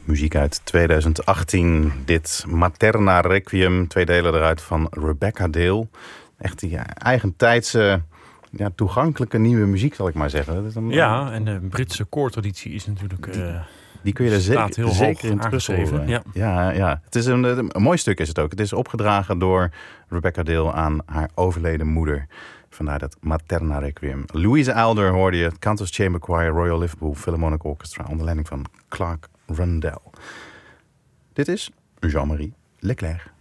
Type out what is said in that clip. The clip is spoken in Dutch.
Muziek uit 2018. Dit Materna Requiem, 2 delen eruit van Rebecca Dale. Echt die eigentijdse, toegankelijke nieuwe muziek, zal ik maar zeggen. Ja, en de Britse koortraditie is natuurlijk... Die kun je er zeker in teruggeven. Ja. Het is een mooi stuk is het ook. Het is opgedragen door Rebecca Dale aan haar overleden moeder. Vandaar dat Materna Requiem. Louise Adler hoorde je, het Cantus Chamber Choir, Royal Liverpool Philharmonic Orchestra, onder leiding van Clark Rundell. Dit is Jean-Marie Leclerc.